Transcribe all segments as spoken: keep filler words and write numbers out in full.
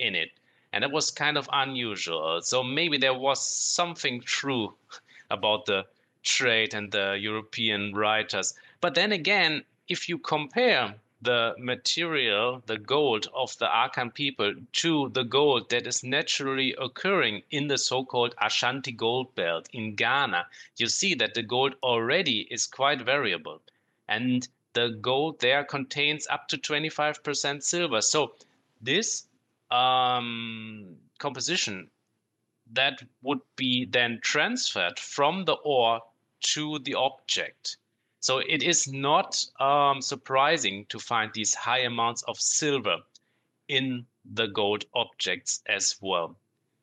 in it. And it was kind of unusual. So maybe there was something true about the trade and the European writers. But then again, if you compare the material, the gold of the Akan people to the gold that is naturally occurring in the so-called Ashanti gold belt in Ghana, you see that the gold already is quite variable. And the gold there contains up to twenty-five percent silver. So this um, composition that would be then transferred from the ore to the object. So it is not um, surprising to find these high amounts of silver in the gold objects as well.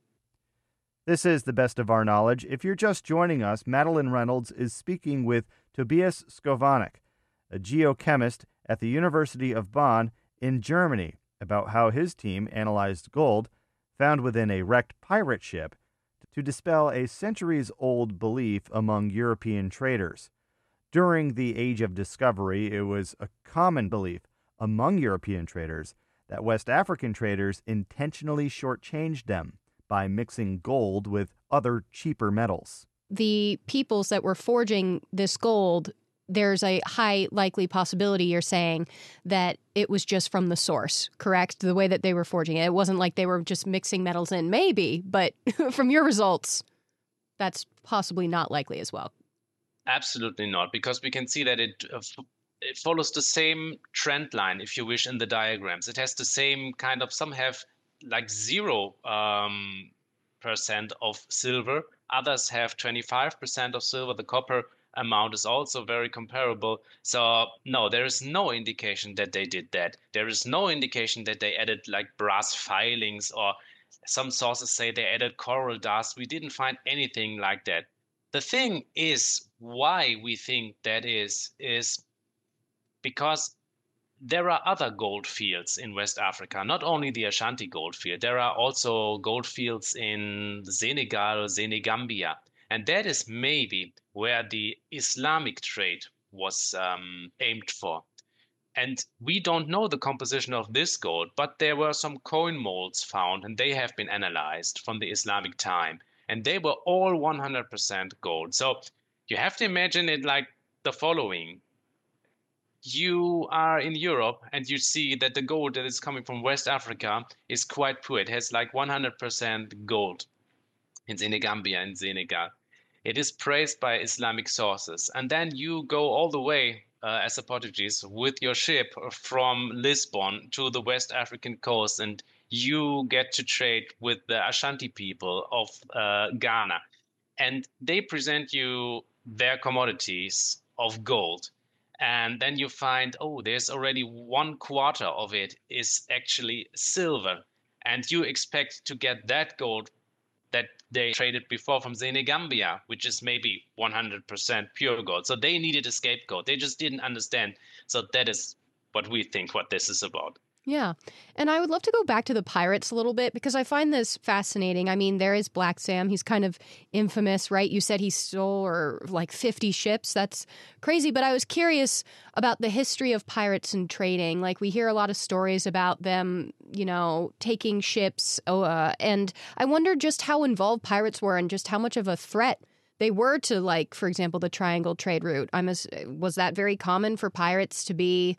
This is The Best of Our Knowledge. If you're just joining us, Madeline Reynolds is speaking with Tobias Skovanec, a geochemist at the University of Bonn in Germany, about how his team analyzed gold found within a wrecked pirate ship to dispel a centuries-old belief among European traders. During the Age of Discovery, it was a common belief among European traders that West African traders intentionally shortchanged them by mixing gold with other cheaper metals. The peoples that were forging this gold, there's a high likely possibility, you're saying, that it was just from the source, correct? The way that they were forging it. It wasn't like they were just mixing metals in, maybe, but from your results, that's possibly not likely as well. Absolutely not, because we can see that it, uh, it follows the same trend line, if you wish, in the diagrams. It has the same kind of, some have like zero um, percent of silver, others have twenty-five percent of silver. The copper amount is also very comparable. So no, there is no indication that they did that. There is no indication that they added like brass filings, or some sources say they added coral dust. We didn't find anything like that. The thing is, why we think that is, is because there are other gold fields in West Africa, not only the Ashanti gold field. There are also gold fields in Senegal, Senegambia. And that is maybe where the Islamic trade was um, aimed for. And we don't know the composition of this gold, but there were some coin molds found, and they have been analyzed from the Islamic time. And they were all one hundred percent gold. So you have to imagine it like the following. You are in Europe and you see that the gold that is coming from West Africa is quite poor. It has like one hundred percent gold in Senegambia and Senegal. It is praised by Islamic sources. And then you go all the way uh, as a Portuguese with your ship from Lisbon to the West African coast, and you get to trade with the Ashanti people of uh, Ghana. And they present you their commodities of gold. And then you find, oh, there's already one quarter of it is actually silver. And you expect to get that gold that they traded before from Senegambia, which is maybe one hundred percent pure gold. So they needed a scapegoat. They just didn't understand. So that is what we think what this is about. Yeah. And I would love to go back to the pirates a little bit, because I find this fascinating. I mean, there is Black Sam. He's kind of infamous, right? You said he stole or like fifty ships. That's crazy. But I was curious about the history of pirates and trading. Like, we hear a lot of stories about them, you know, taking ships. Uh, and I wondered just how involved pirates were and just how much of a threat they were to, like, for example, the Triangle trade route. I'm a, was that very common for pirates to be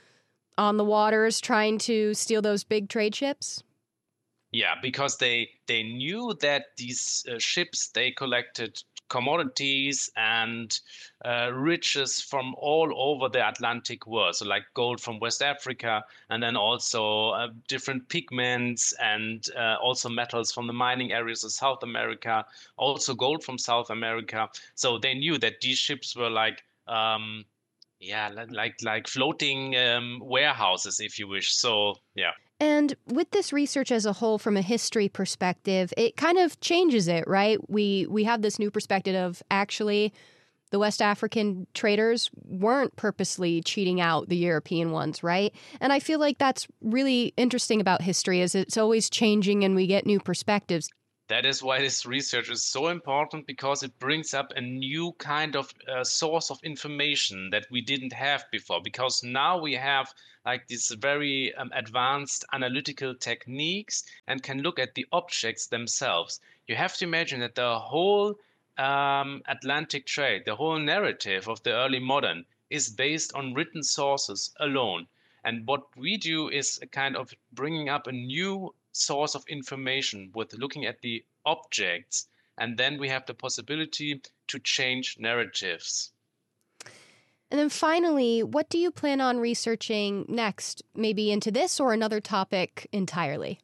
on the waters trying to steal those big trade ships? Yeah, because they they knew that these uh, ships, they collected commodities and uh, riches from all over the Atlantic world. So like gold from West Africa, and then also uh, different pigments, and uh, also metals from the mining areas of South America, also gold from South America. So they knew that these ships were like um, yeah, like like floating um, warehouses, if you wish. So yeah. And with this research as a whole, from a history perspective, it kind of changes it, right? We we have this new perspective of actually the West African traders weren't purposely cheating out the European ones, right? And I feel like that's really interesting about history, is it's always changing and we get new perspectives. That is why this research is so important, because it brings up a new kind of uh, source of information that we didn't have before. Because now we have like these very um, advanced analytical techniques and can look at the objects themselves. You have to imagine that the whole um, Atlantic trade, the whole narrative of the early modern, is based on written sources alone. And what we do is a kind of bringing up a new source of information with looking at the objects, and then we have the possibility to change narratives. And then finally, what do you plan on researching next? Maybe into this or another topic entirely?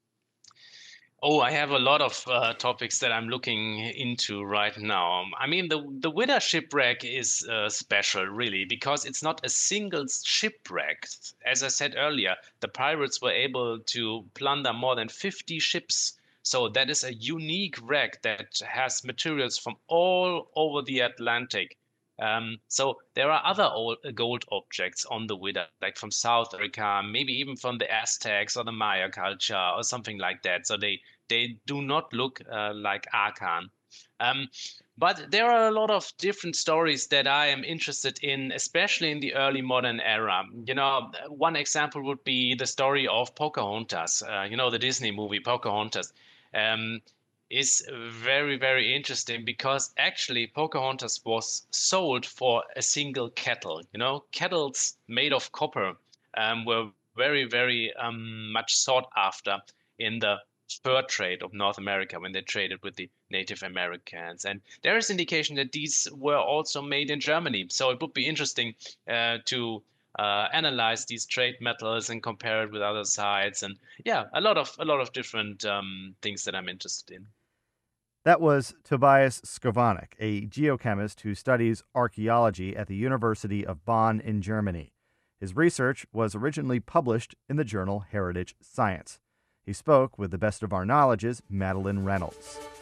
Oh, I have a lot of uh, topics that I'm looking into right now. I mean, the the Whydah shipwreck is uh, special, really, because it's not a single shipwreck. As I said earlier, the pirates were able to plunder more than fifty ships. So that is a unique wreck that has materials from all over the Atlantic. Um, so there are other old, uh, gold objects on the Whydah, like from South America, maybe even from the Aztecs or the Maya culture or something like that. So they they do not look uh, like Akan. Um, but there are a lot of different stories that I am interested in, especially in the early modern era. You know, one example would be the story of Pocahontas. Uh, you know, the Disney movie Pocahontas. Um, is very, very interesting because actually Pocahontas was sold for a single kettle. You know, kettles made of copper um, were very, very um, much sought after in the fur trade of North America when they traded with the Native Americans. And there is indication that these were also made in Germany. So it would be interesting uh, to uh, analyze these trade metals and compare it with other sites. And yeah, a lot of a lot of different um, things that I'm interested in. That was Tobias Skovanec, a geochemist who studies archaeology at the University of Bonn in Germany. His research was originally published in the journal Heritage Science. He spoke with the Best of Our Knowledge's Madeline Reynolds.